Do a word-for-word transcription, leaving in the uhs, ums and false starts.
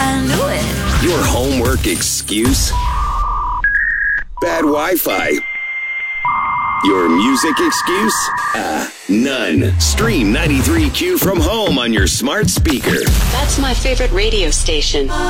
I knew it. Your homework excuse? Bad Wi-Fi. Your music excuse? Ah, none. Stream ninety-three Q from home on your smart speaker. That's my favorite radio station.